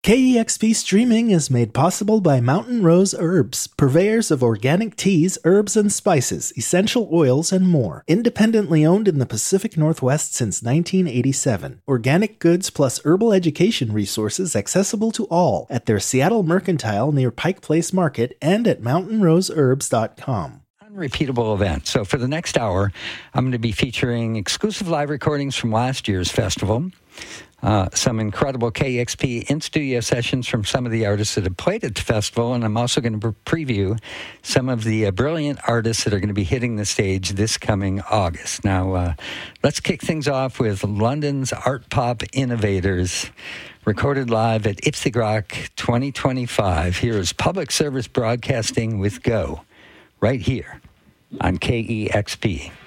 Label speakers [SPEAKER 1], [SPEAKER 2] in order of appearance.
[SPEAKER 1] KEXP streaming is made possible by Mountain Rose Herbs, purveyors of organic teas, herbs and spices, essential oils, and more. Independently owned in the Pacific Northwest since 1987. Organic goods plus herbal education resources accessible to all at their Seattle Mercantile near Pike Place Market and at mountainroseherbs.com.
[SPEAKER 2] Unrepeatable event. So for the next hour, I'm going to be featuring exclusive live recordings from last year's festival. Some incredible KEXP in-studio sessions from some of the artists that have played at the festival, and I'm also going to preview some of the brilliant artists that are going to be hitting the stage this coming August. Now, let's kick things off with London's art pop innovators, recorded live at IPSC Rock 2025. Here is Public Service Broadcasting with Go, right here on KEXP.